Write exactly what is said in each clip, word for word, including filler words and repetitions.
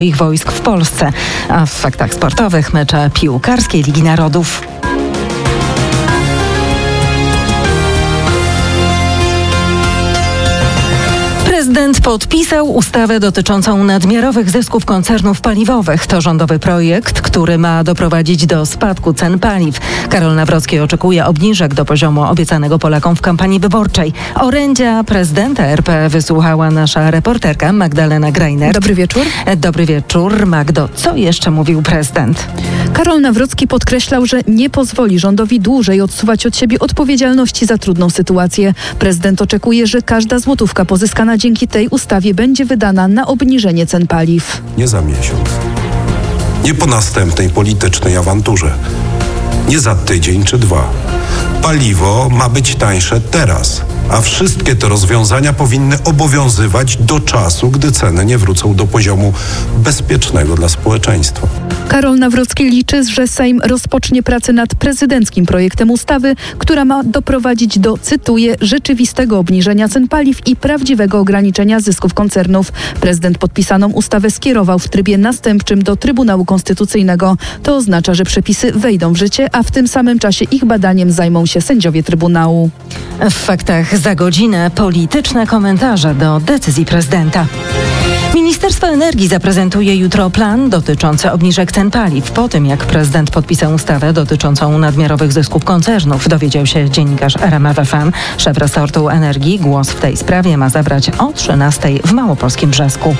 ich wojsk w Polsce, a w faktach sportowych mecze piłkarskiej Ligi Narodów. Prezydent podpisał ustawę dotyczącą nadmiarowych zysków koncernów paliwowych. To rządowy projekt, który ma doprowadzić do spadku cen paliw. Karol Nawrocki oczekuje obniżek do poziomu obiecanego Polakom w kampanii wyborczej. Orędzia prezydenta R P wysłuchała nasza reporterka Magdalena Grajner. Dobry wieczór. Dobry wieczór. Magdo, co jeszcze mówił prezydent? Karol Nawrocki podkreślał, że nie pozwoli rządowi dłużej odsuwać od siebie odpowiedzialności za trudną sytuację. Prezydent oczekuje, że każda złotówka pozyskana dzięki tej ustawie będzie wydana na obniżenie cen paliw. Nie za miesiąc, nie po następnej politycznej awanturze, nie za tydzień czy dwa. Paliwo ma być tańsze teraz, a wszystkie te rozwiązania powinny obowiązywać do czasu, gdy ceny nie wrócą do poziomu bezpiecznego dla społeczeństwa. Karol Nawrocki liczy, że Sejm rozpocznie pracę nad prezydenckim projektem ustawy, która ma doprowadzić do, cytuję, rzeczywistego obniżenia cen paliw i prawdziwego ograniczenia zysków koncernów. Prezydent podpisaną ustawę skierował w trybie następczym do Trybunału Konstytucyjnego. To oznacza, że przepisy wejdą w życie, a w tym samym czasie ich badaniem zajmą się sędziowie Trybunału. W faktach za godzinę polityczne komentarze do decyzji prezydenta. Ministerstwo Energii zaprezentuje jutro plan dotyczący obniżek cen paliw. Po tym, jak prezydent podpisał ustawę dotyczącą nadmiarowych zysków koncernów, dowiedział się dziennikarz R M F F M. Szef resortu energii głos w tej sprawie ma zabrać o trzynastej w Małopolskim Brzesku.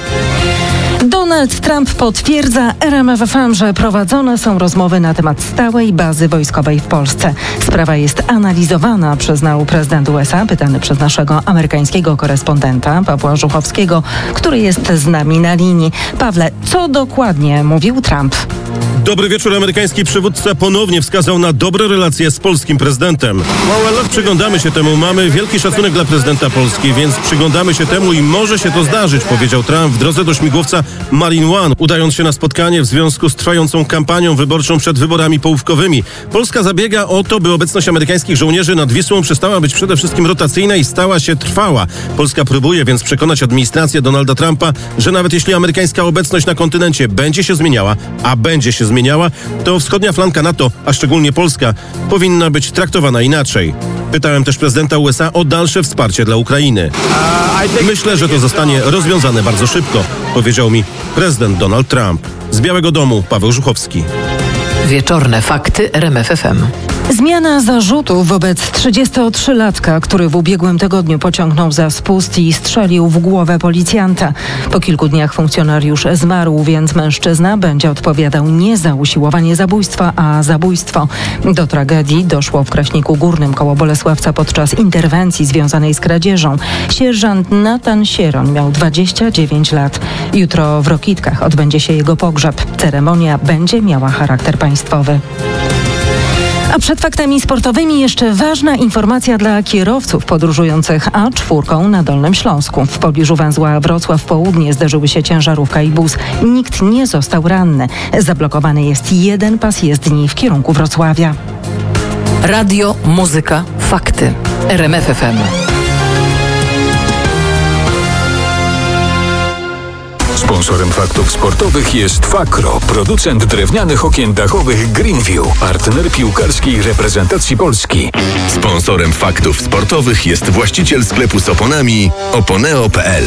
Donald Trump potwierdza R M F F M, że prowadzone są rozmowy na temat stałej bazy wojskowej w Polsce. Sprawa jest analizowana, przyznał prezydent U S A, pytany przez naszego amerykańskiego korespondenta Pawła Żuchowskiego, który jest z nami na linii. Pawle, co dokładnie mówił Trump? Dobry wieczór. Amerykański przywódca ponownie wskazał na dobre relacje z polskim prezydentem. No, przyglądamy się temu. Mamy wielki szacunek dla prezydenta Polski, więc przyglądamy się temu i może się to zdarzyć, powiedział Trump w drodze do śmigłowca Marine One, udając się na spotkanie w związku z trwającą kampanią wyborczą przed wyborami połówkowymi. Polska zabiega o to, by obecność amerykańskich żołnierzy nad Wisłą przestała być przede wszystkim rotacyjna i stała się trwała. Polska próbuje więc przekonać administrację Donalda Trumpa, że nawet jeśli amerykańska obecność na kontynencie będzie się zmieniała, a będzie się zmieniała, to wschodnia flanka NATO, a szczególnie Polska, powinna być traktowana inaczej. Pytałem też prezydenta U S A o dalsze wsparcie dla Ukrainy. Myślę, że to zostanie rozwiązane bardzo szybko, powiedział mi prezydent Donald Trump. Z Białego Domu Paweł Żuchowski. Wieczorne fakty R M F F M. Zmiana zarzutów wobec trzydziestotrzylatka, który w ubiegłym tygodniu pociągnął za spust i strzelił w głowę policjanta. Po kilku dniach funkcjonariusz zmarł, więc mężczyzna będzie odpowiadał nie za usiłowanie zabójstwa, a zabójstwo. Do tragedii doszło w Kraśniku Górnym koło Bolesławca podczas interwencji związanej z kradzieżą. Sierżant Natan Sieroń miał dwadzieścia dziewięć lat. Jutro w Rokitkach odbędzie się jego pogrzeb. Ceremonia będzie miała charakter państwowy. A przed faktami sportowymi jeszcze ważna informacja dla kierowców podróżujących A cztery na Dolnym Śląsku. W pobliżu węzła Wrocław Południe zderzyły się ciężarówka i bus. Nikt nie został ranny. Zablokowany jest jeden pas jezdni w kierunku Wrocławia. Radio, muzyka, fakty. R M F F M. Sponsorem faktów sportowych jest Fakro, producent drewnianych okien dachowych Greenview, partner piłkarskiej reprezentacji Polski. Sponsorem faktów sportowych jest właściciel sklepu z oponami oponeo kropka p l.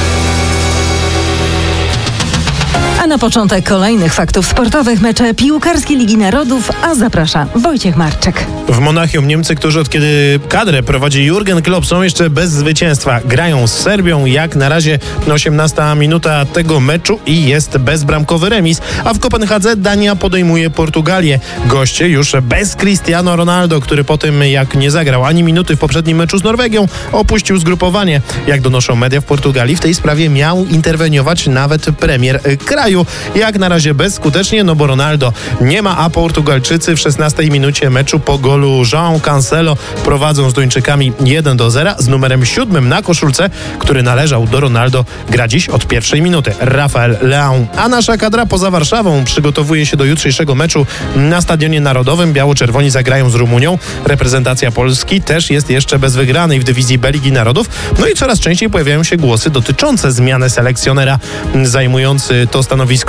A na początek kolejnych faktów sportowych mecze piłkarskiej Ligi Narodów, a zaprasza Wojciech Marczyk. W Monachium Niemcy, którzy od kiedy kadrę prowadzi Jurgen Klopp, są jeszcze bez zwycięstwa. Grają z Serbią, jak na razie osiemnasta minuta tego meczu i jest bezbramkowy remis. A w Kopenhadze Dania podejmuje Portugalię. Goście już bez Cristiano Ronaldo, który po tym jak nie zagrał ani minuty w poprzednim meczu z Norwegią, opuścił zgrupowanie. Jak donoszą media w Portugalii, w tej sprawie miał interweniować nawet premier kraju. Jak na razie bezskutecznie, no bo Ronaldo nie ma, a Portugalczycy w szesnastej minucie meczu po golu João Cancelo prowadzą z Duńczykami jeden do zera. Z numerem siódmym na koszulce, który należał do Ronaldo, gra dziś od pierwszej minuty Rafael Leão. A nasza kadra poza Warszawą przygotowuje się do jutrzejszego meczu na Stadionie Narodowym. Biało-czerwoni zagrają z Rumunią. Reprezentacja Polski też jest jeszcze bez wygranej w dywizji B Ligi Narodów. No i coraz częściej pojawiają się głosy dotyczące zmiany selekcjonera. Zajmujący to stanowisko stanowisko